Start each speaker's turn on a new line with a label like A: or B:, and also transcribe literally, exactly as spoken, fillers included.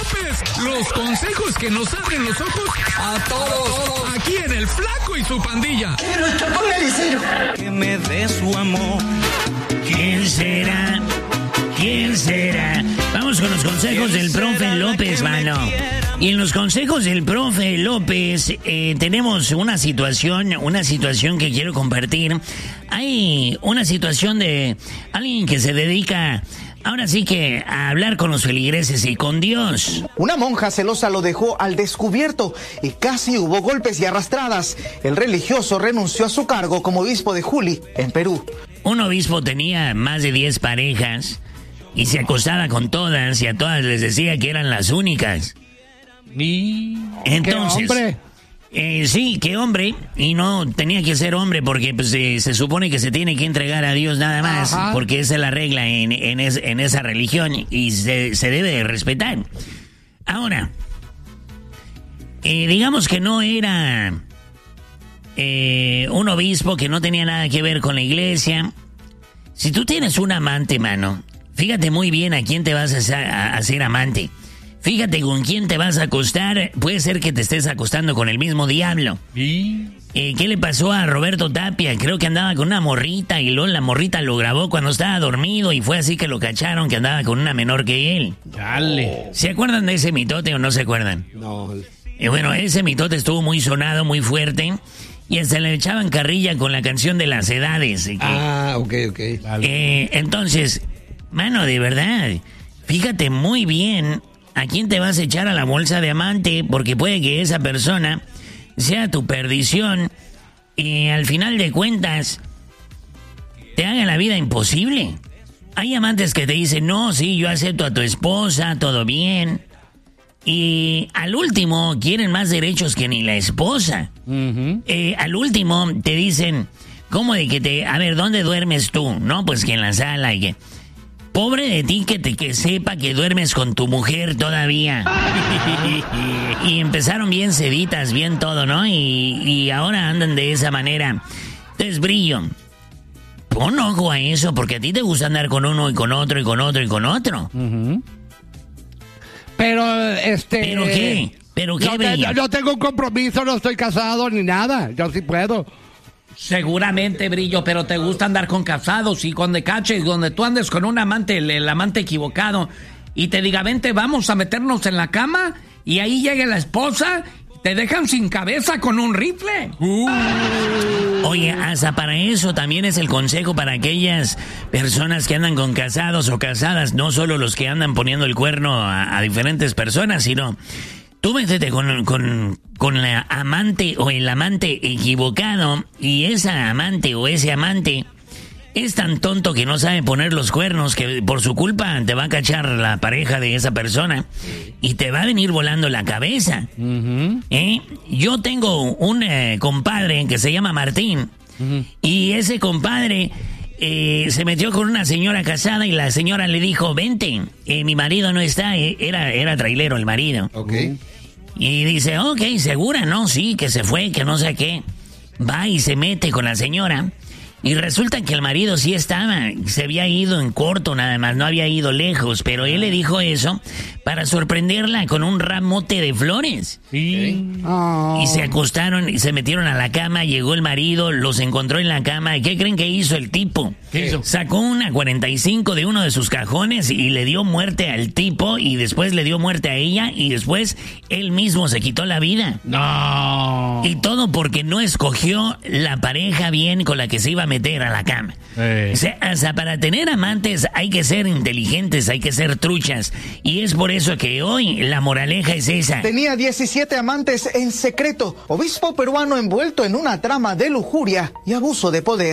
A: López. Los consejos que nos abren los ojos a todos. Aquí en El Flaco y su pandilla.
B: Pero esto, póngale cero.
C: Que me dé su amor.
D: ¿Quién será? ¿Quién será? Vamos con los consejos del profe López, mano. Y en los consejos del profe López eh, tenemos una situación, una situación que quiero compartir. Hay una situación de alguien que se dedica, ahora sí que, a hablar con los feligreses y con Dios.
E: Una monja celosa lo dejó al descubierto y casi hubo golpes y arrastradas. El religioso renunció a su cargo como obispo de Juli, en Perú.
D: Un obispo tenía más de diez parejas y se acostaba con todas y a todas les decía que eran las únicas.
F: Y...
D: Entonces,
F: ¿qué hombre?
D: Eh, sí, qué hombre, y no tenía que ser hombre porque pues, eh, se supone que se tiene que entregar a Dios nada más, ajá, porque esa es la regla en, en, es, en esa religión y se, se debe de respetar. Ahora, eh, digamos que no era eh, un obispo que no tenía nada que ver con la iglesia. Si tú tienes un amante, mano, fíjate muy bien a quién te vas a hacer, a hacer amante. Fíjate con quién te vas a acostar. Puede ser que te estés acostando con el mismo diablo.
F: ¿Y?
D: Eh, ¿Qué le pasó a Roberto Tapia? Creo que andaba con una morrita y luego la morrita lo grabó cuando estaba dormido y fue así que lo cacharon que andaba con una menor que él.
F: Dale.
D: ¿Se acuerdan de ese mitote o no se acuerdan?
F: No.
D: Eh, bueno, ese mitote estuvo muy sonado, muy fuerte y hasta le echaban carrilla con la canción de las edades. Eh,
F: ah, ok, ok.
D: Eh, entonces, mano, de verdad, fíjate muy bien a quién te vas a echar a la bolsa de amante, porque puede que esa persona sea tu perdición y al final de cuentas te haga la vida imposible. Hay amantes que te dicen, no, sí, yo acepto a tu esposa, todo bien. Y al último quieren más derechos que ni la esposa. Uh-huh. Eh, al último te dicen, ¿cómo de que te... A ver, ¿dónde duermes tú? No, pues que en la sala y que... Pobre de ti que te que sepa que duermes con tu mujer todavía. Y empezaron bien seditas, bien todo, ¿no? Y, y ahora andan de esa manera. Entonces, Brillo, pon ojo a eso, porque a ti te gusta andar con uno y con otro y con otro y con otro.
F: Uh-huh. Pero, este...
D: ¿Pero qué? ¿Pero qué,
F: yo,
D: Brillo?
F: Yo, yo tengo un compromiso, no estoy casado ni nada. Yo sí puedo.
G: Seguramente, Brillo, pero te gusta andar con casados y cuando caches, donde tú andes con un amante, el, el amante equivocado, y te diga, vente, vamos a meternos en la cama, y ahí llegue la esposa, te dejan sin cabeza con un rifle. Uh.
D: Oye, hasta para eso también es el consejo para aquellas personas que andan con casados o casadas, no solo los que andan poniendo el cuerno a, a diferentes personas, sino... Tú métete con, con, con la amante o el amante equivocado y esa amante o ese amante es tan tonto que no sabe poner los cuernos que por su culpa te va a cachar la pareja de esa persona y te va a venir volando la cabeza. Uh-huh. ¿Eh? Yo tengo un eh, compadre que se llama Martín uh-huh. y ese compadre... Eh, se metió con una señora casada y la señora le dijo, vente, eh, mi marido no está, eh, era, era trailero el marido.
F: Okay.
D: Y dice, ok, ¿segura? No, sí, que se fue, que no sé qué. Va y se mete con la señora y resulta que el marido sí estaba, se había ido en corto nada más, no había ido lejos, pero él le dijo eso para sorprenderla con un ramote de flores.
F: Sí.
D: Oh. Y se acostaron y se metieron a la cama, llegó el marido, los encontró en la cama. ¿Qué creen que hizo el tipo?
F: ¿Qué hizo?
D: Sacó una cuarenta y cinco de uno de sus cajones y le dio muerte al tipo y después le dio muerte a ella y después él mismo se quitó la vida.
F: No.
D: Y todo porque no escogió la pareja bien con la que se iba a meter a la cama.
F: Eh.
D: O sea, hasta para tener amantes hay que ser inteligentes, hay que ser truchas. Y es por eso que hoy la moraleja es esa.
E: Tenía diecisiete amantes en secreto. Obispo peruano envuelto en una trama de lujuria y abuso de poder.